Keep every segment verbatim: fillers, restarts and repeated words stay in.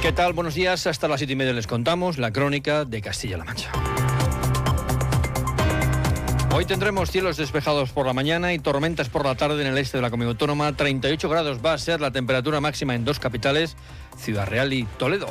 ¿Qué tal? Buenos días. Hasta las siete y media les contamos la crónica de Castilla-La Mancha. Hoy tendremos cielos despejados por la mañana y tormentas por la tarde en el este de la Comunidad Autónoma. treinta y ocho grados va a ser la temperatura máxima en dos capitales, Ciudad Real y Toledo.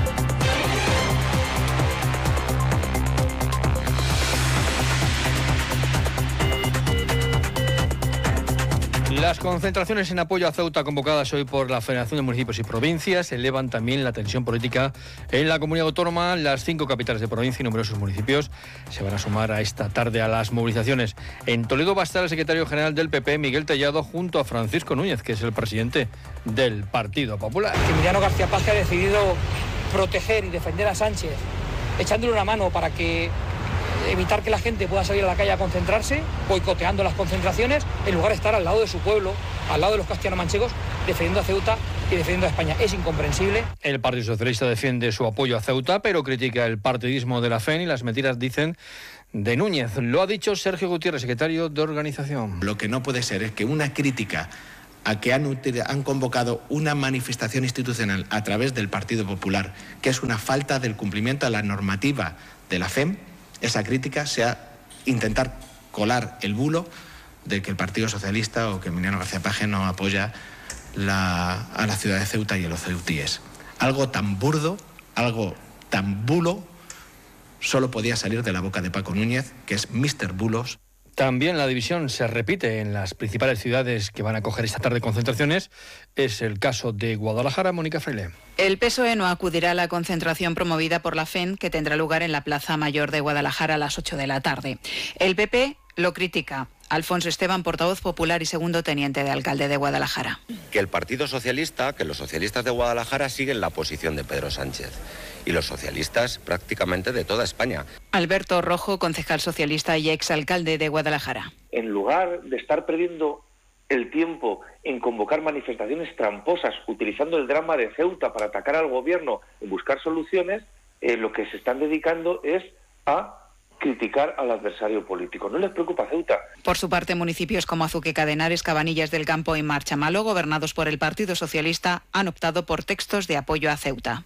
Las concentraciones en apoyo a Ceuta convocadas hoy por la Federación de Municipios y Provincias elevan también la tensión política en la Comunidad Autónoma. Las cinco capitales de provincia y numerosos municipios se van a sumar a esta tarde a las movilizaciones. En Toledo va a estar el secretario general del P P, Miguel Tellado, junto a Francisco Núñez, que es el presidente del Partido Popular. Emiliano García Paje ha decidido proteger y defender a Sánchez, echándole una mano para que evitar que la gente pueda salir a la calle a concentrarse, boicoteando las concentraciones, en lugar de estar al lado de su pueblo, al lado de los castellano-manchegos, defendiendo a Ceuta y defendiendo a España. Es incomprensible. El Partido Socialista defiende su apoyo a Ceuta, pero critica el partidismo de la F E N y las mentiras, dicen, de Núñez. Lo ha dicho Sergio Gutiérrez, secretario de organización. Lo que no puede ser es que una crítica a que han, han convocado una manifestación institucional a través del Partido Popular, que es una falta del cumplimiento a la normativa de la F E M, esa crítica sea intentar colar el bulo de que el Partido Socialista o que Emiliano García Paje no apoya la, a la ciudad de Ceuta y a los ceutíes. Algo tan burdo, algo tan bulo, solo podía salir de la boca de Paco Núñez, que es míster Bulos. También la división se repite en las principales ciudades que van a acoger esta tarde concentraciones. Es el caso de Guadalajara. Mónica Fraile. El P S O E no acudirá a la concentración promovida por la F E N, que tendrá lugar en la Plaza Mayor de Guadalajara a las ocho de la tarde. El P P lo critica. Alfonso Esteban, portavoz popular y segundo teniente de alcalde de Guadalajara. Que el Partido Socialista, que los socialistas de Guadalajara siguen la posición de Pedro Sánchez y los socialistas prácticamente de toda España. Alberto Rojo, concejal socialista y exalcalde de Guadalajara. En lugar de estar perdiendo el tiempo en convocar manifestaciones tramposas, utilizando el drama de Ceuta para atacar al gobierno y buscar soluciones, eh, lo que se están dedicando es a criticar al adversario político. No les preocupa Ceuta. Por su parte, municipios como Azuqueca de Henares, Cabanillas del Campo y Marchamalo, gobernados por el Partido Socialista, han optado por textos de apoyo a Ceuta.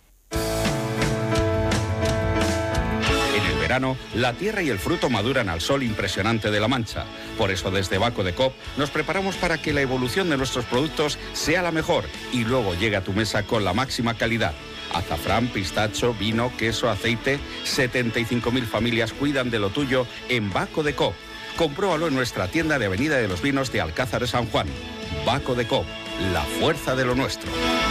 En el verano, la tierra y el fruto maduran al sol impresionante de La Mancha. Por eso, desde Baco de Coop nos preparamos para que la evolución de nuestros productos sea la mejor y luego llegue a tu mesa con la máxima calidad. Azafrán, pistacho, vino, queso, aceite. setenta y cinco mil familias cuidan de lo tuyo en Baco de Coop. Compruébalo en nuestra tienda de Avenida de los Vinos de Alcázar de San Juan. Baco de Coop, la fuerza de lo nuestro.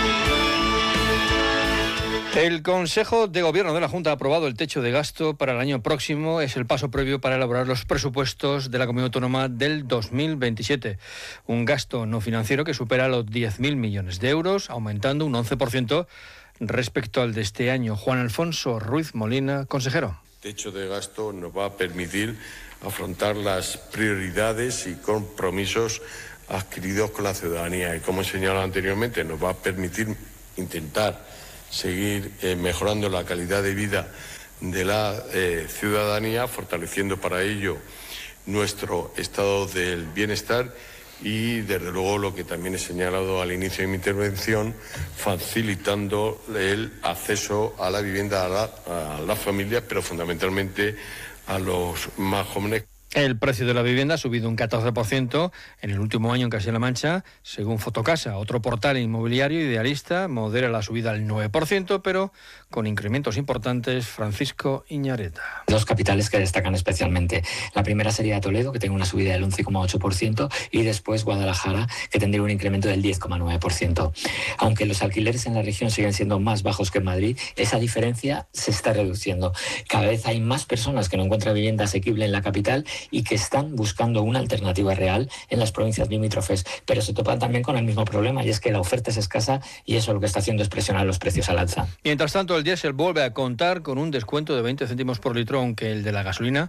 El Consejo de Gobierno de la Junta ha aprobado el techo de gasto para el año próximo. Es el paso previo para elaborar los presupuestos de la Comunidad Autónoma del dos mil veintisiete. Un gasto no financiero que supera los diez mil millones de euros, aumentando un once por ciento respecto al de este año. Juan Alfonso Ruiz Molina, consejero. El techo de gasto nos va a permitir afrontar las prioridades y compromisos adquiridos con la ciudadanía y, como he señalado anteriormente, nos va a permitir intentar seguir eh, mejorando la calidad de vida de la eh, ciudadanía, fortaleciendo para ello nuestro estado del bienestar y, desde luego, lo que también he señalado al inicio de mi intervención, facilitando el acceso a la vivienda a la, a la familia, pero fundamentalmente a los más jóvenes. El precio de la vivienda ha subido un catorce por ciento en el último año en Castilla-La Mancha, según Fotocasa. Otro portal inmobiliario idealista modera la subida al nueve por ciento, pero con incrementos importantes. Francisco Iñareta. Dos capitales que destacan especialmente. La primera sería Toledo, que tiene una subida del once coma ocho por ciento, y después Guadalajara, que tendría un incremento del diez coma nueve por ciento. Aunque los alquileres en la región siguen siendo más bajos que en Madrid, esa diferencia se está reduciendo. Cada vez hay más personas que no encuentran vivienda asequible en la capital y que están buscando una alternativa real en las provincias limítrofes, pero se topan también con el mismo problema, y es que la oferta es escasa y eso lo que está haciendo es presionar los precios al alza. Mientras tanto, el diésel vuelve a contar con un descuento de veinte céntimos por litro, aunque el de la gasolina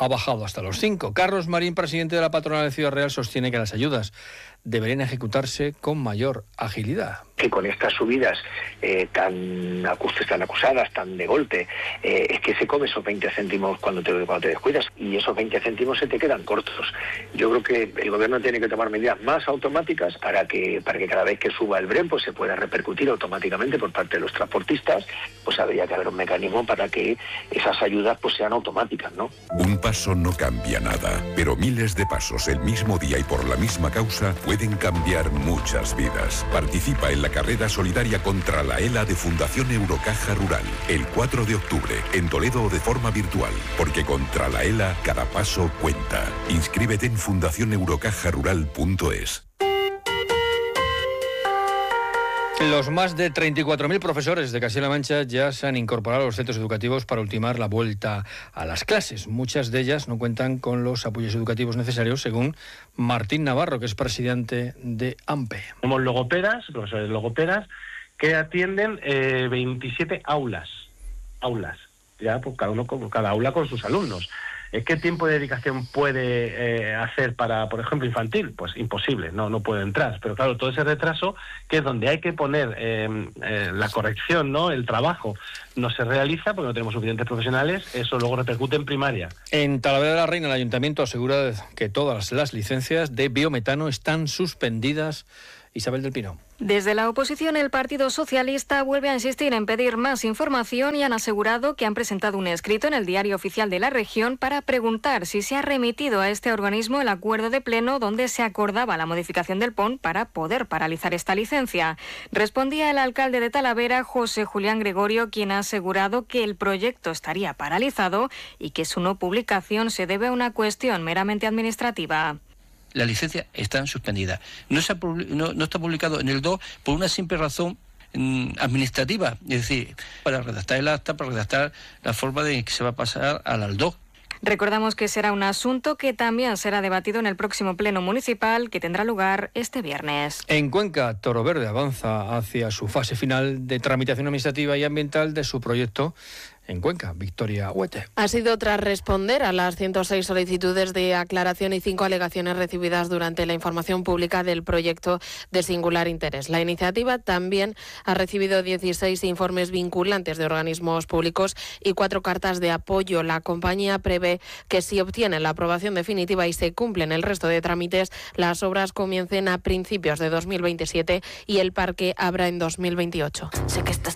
ha bajado hasta los cinco. Carlos Marín, presidente de la patronal de Ciudad Real, sostiene que las ayudas deberían ejecutarse con mayor agilidad. Que con estas subidas eh, tan, acus- tan acusadas, tan de golpe, eh, es que se come esos veinte céntimos cuando te, cuando te descuidas, y esos veinte céntimos se te quedan cortos. Yo creo que el gobierno tiene que tomar medidas más automáticas para que para que cada vez que suba el Brent pues se pueda repercutir automáticamente por parte de los transportistas. Pues habría que haber un mecanismo para que esas ayudas pues sean automáticas, ¿no? Un paso no cambia nada, pero miles de pasos el mismo día y por la misma causa pueden cambiar muchas vidas. Participa en la carrera solidaria contra la ELA de Fundación Eurocaja Rural, el cuatro de octubre, en Toledo o de forma virtual, porque contra la ELA cada paso cuenta. Inscríbete en fundación eurocaja rural punto es. Los más de treinta y cuatro mil profesores de Castilla-La Mancha ya se han incorporado a los centros educativos para ultimar la vuelta a las clases. Muchas de ellas no cuentan con los apoyos educativos necesarios, según Martín Navarro, que es presidente de AMPE. Somos logopedas, profesores logopedas, que atienden eh, veintisiete aulas, aulas, ya pues cada uno con, cada aula con sus alumnos. ¿Qué tiempo de dedicación puede eh, hacer para, por ejemplo, infantil? Pues imposible, no no puede entrar. Pero claro, todo ese retraso, que es donde hay que poner eh, eh, la corrección, ¿no? El trabajo no se realiza porque no tenemos suficientes profesionales, eso luego repercute en primaria. En Talavera de la Reina, el ayuntamiento asegura que todas las licencias de biometano están suspendidas. Isabel del Pino. Desde la oposición, el Partido Socialista vuelve a insistir en pedir más información y han asegurado que han presentado un escrito en el Diario Oficial de la Región para preguntar si se ha remitido a este organismo el acuerdo de pleno donde se acordaba la modificación del P O N para poder paralizar esta licencia. Respondía el alcalde de Talavera, José Julián Gregorio, quien ha asegurado que el proyecto estaría paralizado y que su no publicación se debe a una cuestión meramente administrativa. La licencia está suspendida. No, se ha, no, no está publicado en el D O por una simple razón mm, administrativa, es decir, para redactar el acta, para redactar la forma de que se va a pasar al ALDO. Recordamos que será un asunto que también será debatido en el próximo pleno municipal que tendrá lugar este viernes. En Cuenca, Toro Verde avanza hacia su fase final de tramitación administrativa y ambiental de su proyecto en Cuenca. Victoria Huete. Ha sido tras responder a las ciento seis solicitudes de aclaración y cinco alegaciones recibidas durante la información pública del proyecto de singular interés. La iniciativa también ha recibido dieciséis informes vinculantes de organismos públicos y cuatro cartas de apoyo. La compañía prevé que si obtiene la aprobación definitiva y se cumplen el resto de trámites, las obras comiencen a principios de dos mil veintisiete y el parque abra en dos mil veintiocho. Sé que estás